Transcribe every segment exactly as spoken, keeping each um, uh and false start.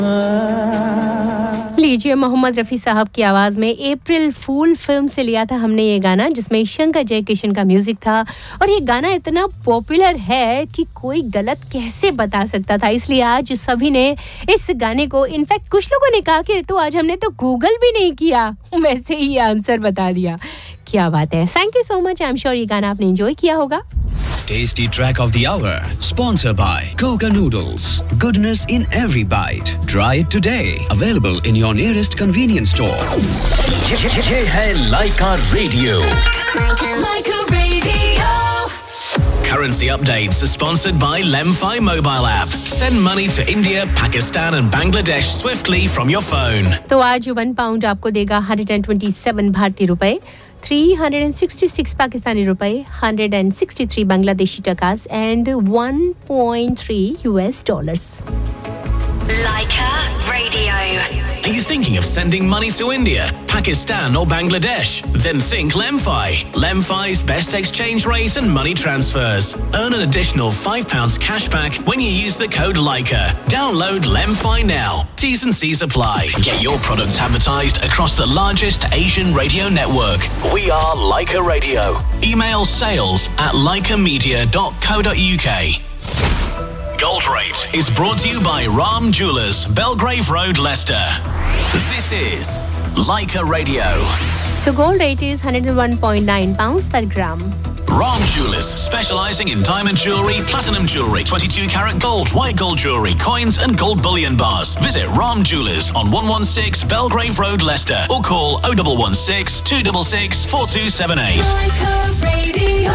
लीजिए मोहम्मद रफ़ी साहब की आवाज़ में अप्रैल फूल फिल्म से लिया था हमने ये गाना जिसमें शंकर जयकिशन का म्यूजिक था और ये गाना इतना पॉपुलर है कि कोई गलत कैसे बता सकता था इसलिए आज सभी ने इस गाने को इनफैक्ट कुछ लोगों ने कहा कि तो आज हमने तो गूगल भी नहीं किया वैसे ही आंसर बता दिया क्या बात है thank you so much I am sure ये गाना आपने एंजॉय किया होगा Tasty track of the hour, sponsored by Koga Noodles. Goodness in every bite. Try it today. Available in your nearest convenience store. ये है Laika Radio. Laika Radio. Currency updates are sponsored by Lemfi mobile app. Send money to India, Pakistan and Bangladesh swiftly from your phone. तो आज one pound आपको देगा one hundred twenty-seven भारतीय रुपए, three hundred sixty-six Pakistani रुपए, one hundred sixty-three Bangladeshi टकास and one point three U S dollars. Laika Radio. Are you thinking of sending money to India, Pakistan or Bangladesh? Then think Lemfi. Lemfi's best exchange rate and money transfers. Earn an additional five pounds cashback when you use the code Laika. Download Lemfi now. T's and C's apply. Get your product advertised across the largest Asian radio network. We are Laika Radio. Email sales at laikamedia dot co dot uk. Gold Rate is brought to you by Ram Jewellers, Belgrave Road, Leicester. This is Laika Radio. So gold rate is one hundred one point nine pounds per gram. Ram Jewellers, specialising in diamond jewellery, platinum jewellery, twenty-two carat gold, white gold jewellery, coins and gold bullion bars. Visit Ram Jewellers on one one six Belgrave Road, Leicester or call oh one one six, two six six, four two seven eight. Laika Radio.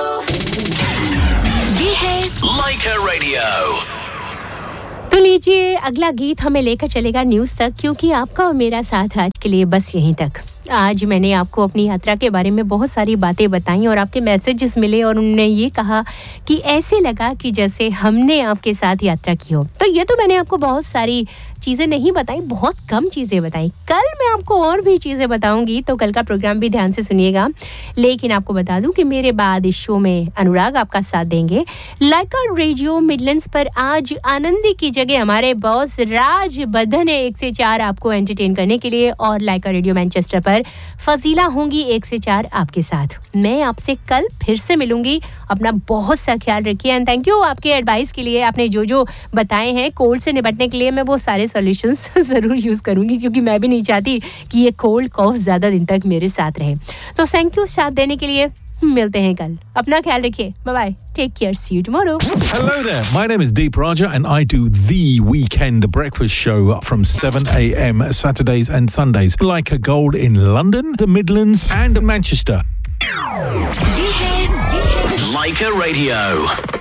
ये है Laika Radio. तो लीजिए अगला गीत हमें लेकर चलेगा news तक क्योंकि आपका और मेरा साथ आज के लिए बस यहीं तक आज मैंने आपको अपनी यात्रा के बारे में बहुत सारी बातें बताई और आपके मैसेजेस मिले और उन्होंने ये कहा कि ऐसे लगा कि जैसे हमने आपके साथ यात्रा की हो तो ये तो मैंने आपको बहुत सारी चीजें नहीं बताई बहुत कम चीजें बताई कल मैं आपको और भी चीजें बताऊंगी तो कल का प्रोग्राम भी ध्यान से सुनिएगा लेकिन आपको बता दूं कि मेरे बाद इस शो में अनुराग आपका साथ देंगे लाइका रेडियो मिडलैंड्स पर आज आनंदी की जगह हमारे बॉस राज बदन है एक से चार आपको एंटरटेन करने के लिए और लाइका रेडियो मैनचेस्टर पर फजीला होंगी एक से चार आपके साथ मैं आपसे कल फिर से मिलूंगी अपना बहुत सा ख्याल रखिए एंड थैंक यू आपके एडवाइस के लिए आपने जो जो बताए हैं कोल्ड से निपटने के लिए मैं वो सारे सॉल्यूशंस जरूर यूज करूंगी क्योंकि मैं भी नहीं चाहती कि ये कोल्ड कॉफ ज्यादा दिन तक मेरे साथ रहे तो थैंक यू साथ देने के लिए मिलते हैं कल अपना ख्याल रखिए bye bye take care see you tomorrow Hello there my name is Deep Raja and I do the weekend breakfast show from seven a m Saturdays and Sundays like a gold in London the Midlands and Manchester ये है ये है Laika Radio.